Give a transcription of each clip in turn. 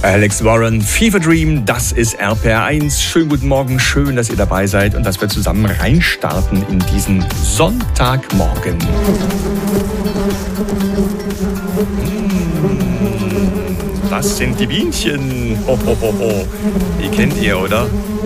Alex Warren, Fever Dream, das ist RPR1. Schönen guten Morgen, schön, dass ihr dabei seid und dass wir zusammen reinstarten in diesen Sonntagmorgen. Das sind die Bienchen. Ho, ho, ho, ho. Die kennt ihr, oder?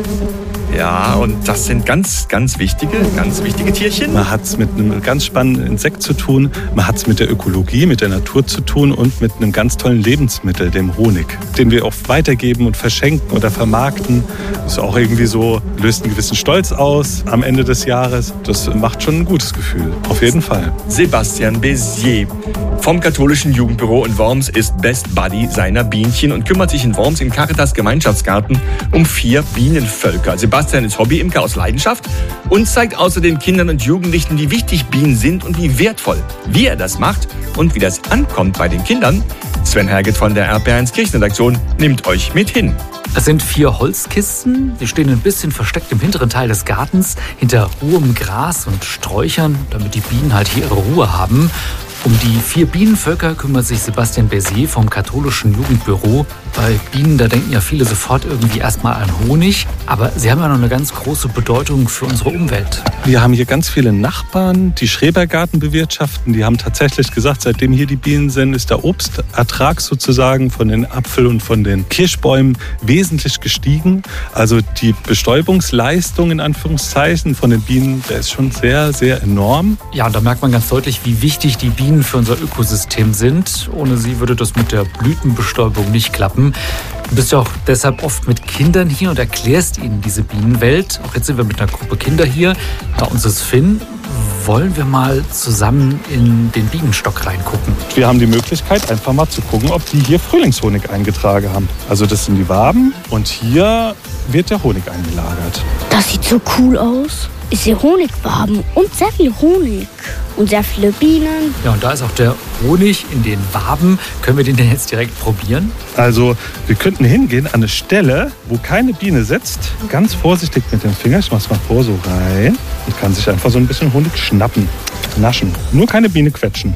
Ja, und das sind ganz wichtige Tierchen. Man hat es mit einem ganz spannenden Insekt zu tun, man hat es mit der Ökologie, mit der Natur zu tun und mit einem ganz tollen Lebensmittel, dem Honig, den wir oft weitergeben und verschenken oder vermarkten. Das ist auch irgendwie so, löst einen gewissen Stolz aus am Ende des Jahres. Das macht schon ein gutes Gefühl, auf jeden Fall. Sebastian Bézier vom katholischen Jugendbüro in Worms ist Best Buddy seiner Bienchen und kümmert sich in Worms im Caritas Gemeinschaftsgarten um 4 Bienenvölker. Sebastian ist Hobbyimker aus Leidenschaft und zeigt außerdem Kindern und Jugendlichen, wie wichtig Bienen sind und wie wertvoll. Wie er das macht und wie das ankommt bei den Kindern, Sven Herget von der RPR1 Kirchenredaktion nimmt euch mit hin. Es sind 4 Holzkisten, die stehen ein bisschen versteckt im hinteren Teil des Gartens, hinter hohem Gras und Sträuchern, damit die Bienen halt hier ihre Ruhe haben. Um die 4 Bienenvölker kümmert sich Sebastian Bézier vom katholischen Jugendbüro. Bei Bienen, da denken ja viele sofort irgendwie erstmal an Honig, aber sie haben ja noch eine ganz große Bedeutung für unsere Umwelt. Wir haben hier ganz viele Nachbarn, die Schrebergarten bewirtschaften. Die haben tatsächlich gesagt, seitdem hier die Bienen sind, ist der Obstertrag sozusagen von den Apfel- und von den Kirschbäumen wesentlich gestiegen. Also die Bestäubungsleistung in Anführungszeichen von den Bienen, der ist schon sehr, sehr enorm. Ja, und da merkt man ganz deutlich, wie wichtig die Bienen für unser Ökosystem sind. Ohne sie würde das mit der Blütenbestäubung nicht klappen. Du bist ja auch deshalb oft mit Kindern hier und erklärst ihnen diese Bienenwelt. Auch jetzt sind wir mit einer Gruppe Kinder hier. Bei uns ist Finn. Wollen wir mal zusammen in den Bienenstock reingucken? Wir haben die Möglichkeit, einfach mal zu gucken, ob die hier Frühlingshonig eingetragen haben. Also das sind die Waben und hier wird der Honig eingelagert. Das sieht so cool aus. Ich sehe Honigwaben und sehr viel Honig und sehr viele Bienen. Ja, und da ist auch der Honig in den Waben. Können wir den denn jetzt direkt probieren? Also wir könnten hingehen an eine Stelle, wo keine Biene sitzt. Ganz vorsichtig mit dem Finger, ich mach's mal vor, so rein. Und kann sich einfach so ein bisschen Honig schnappen, naschen. Nur keine Biene quetschen.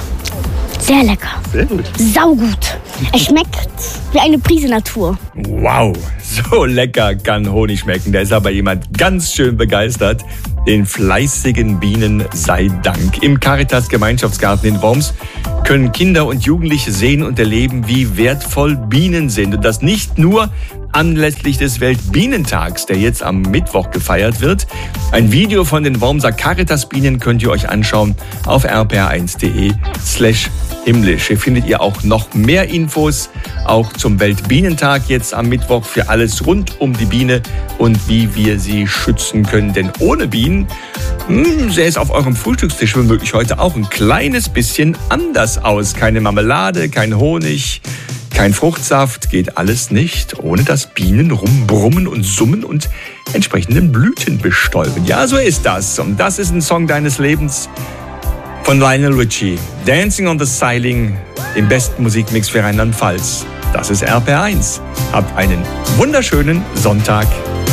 Sehr lecker. Sehr gut. Saugut. Es schmeckt wie eine Prise Natur. Wow, so lecker kann Honig schmecken. Da ist aber jemand ganz schön begeistert. Den fleißigen Bienen sei Dank. Im Caritas Gemeinschaftsgarten in Worms können Kinder und Jugendliche sehen und erleben, wie wertvoll Bienen sind. Und das nicht nur anlässlich des Weltbienentags, der jetzt am Mittwoch gefeiert wird. Ein Video von den Wormser Caritas-Bienen könnt ihr euch anschauen auf rpr1.de/himmlisch. Hier findet ihr auch noch mehr Infos, auch zum Weltbienentag jetzt am Mittwoch, für alles rund um die Biene und wie wir sie schützen können. Denn ohne Bienen sähe es auf eurem Frühstückstisch womöglich heute auch ein kleines bisschen anders aus. Keine Marmelade, kein Honig, kein Fruchtsaft, geht alles nicht, ohne dass Bienen rumbrummen und summen und entsprechenden Blüten bestäuben. Ja, so ist das. Und das ist ein Song deines Lebens von Lionel Richie. Dancing on the Ceiling, im besten Musikmix für Rheinland-Pfalz. Das ist RPR1. Habt einen wunderschönen Sonntag.